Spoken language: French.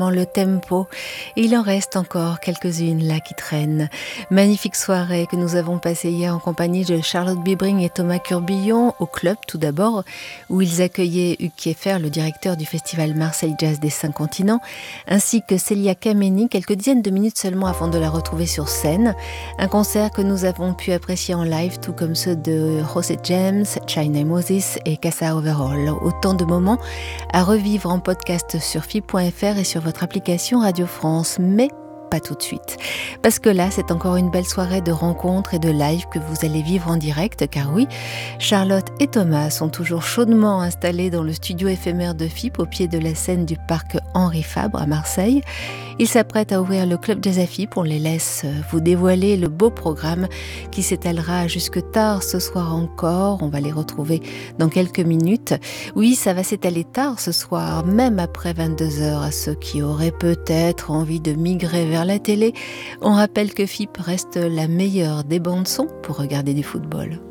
le tempo. Et il en reste encore quelques-unes là qui traînent. Magnifique soirée que nous avons passée hier en compagnie de Charlotte Bibring et Thomas Curbillon au club tout d'abord, où ils accueillaient Hugues Kieffer, le directeur du festival Marseille Jazz des 5 continents, ainsi que Célia Kameni, quelques dizaines de minutes seulement avant de la retrouver sur scène. Un concert que nous avons pu apprécier en live, tout comme ceux de José James, China Moses et Casa Overall. Autant de moments à revivre en podcast sur FIP.fr et sur votre application Radio France, mais pas tout de suite. Parce que là, c'est encore une belle soirée de rencontres et de live que vous allez vivre en direct, car oui, Charlotte et Thomas sont toujours chaudement installés dans le studio éphémère de FIP au pied de la scène du parc Henri Fabre à Marseille. Ils s'apprêtent à ouvrir le club Jazz à FIP. On les laisse vous dévoiler le beau programme qui s'étalera jusque tard ce soir encore. On va les retrouver dans quelques minutes. Oui, ça va s'étaler tard ce soir, même après 22h, à ceux qui auraient peut-être envie de migrer vers la télé. On rappelle que FIP reste la meilleure des bandes son pour regarder du football.